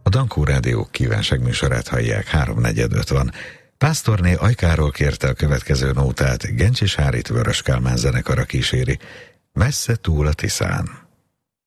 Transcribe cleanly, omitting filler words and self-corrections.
A Dankó Rádió kívánságműsorát hallják, 3:45 van. Pásztorné Ajkáról kérte a következő nótát, Gencsi Sárit Vörös Kálmán zenekara kíséri, Messze túl a Tiszán.